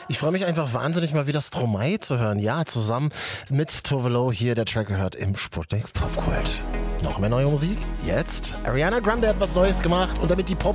Ich freue mich einfach wahnsinnig mal wieder Stromae zu hören. Ja, zusammen mit Tove Lo hier der Track gehört im Sputnik Popkult. Noch mehr neue Musik? Jetzt? Ariana Grande hat was Neues gemacht und damit die